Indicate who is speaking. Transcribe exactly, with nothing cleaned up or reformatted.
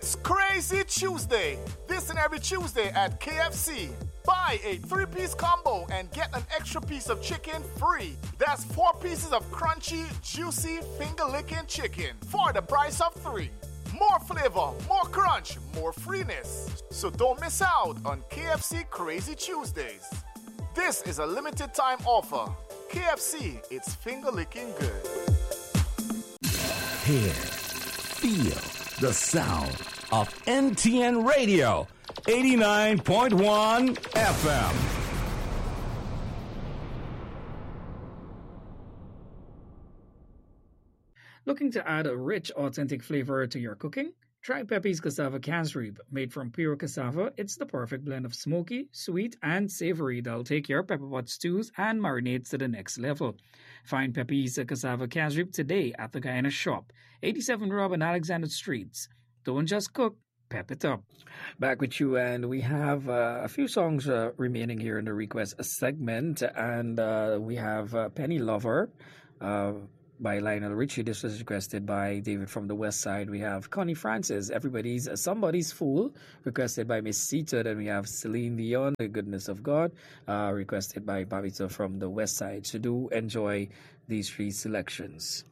Speaker 1: It's Crazy Tuesday. This and every Tuesday at K F C. Buy a three-piece combo and get an extra piece of chicken free. That's four pieces of crunchy, juicy, finger-licking chicken for the price of three. More flavor, more crunch, more freeness. So don't miss out on K F C Crazy Tuesdays. This is a limited time offer. K F C, it's finger-licking good.
Speaker 2: Hear, feel the sound of N T N Radio, eighty-nine point one F M.
Speaker 3: Looking to add a rich, authentic flavor to your cooking? Try Pepe's Cassava Casserib. Made from pure cassava, it's the perfect blend of smoky, sweet, and savory that'll take your pepper pot stews and marinades to the next level. Find Pepe's Cassava Casserib today at the Guyana Shop, eighty-seven Rob and Alexander Streets. Don't just cook, pep it up. Back with you, and we have uh, a few songs uh, remaining here in the request segment, and uh, we have uh, Penny Lover. Uh, by Lionel Richie. This was requested by David from the West Side. We have Connie Francis, Everybody's Somebody's Fool, requested by Miss Sita. Then we have Celine Dion, The Goodness of God, uh, requested by Babito from the West Side. So do enjoy these three selections.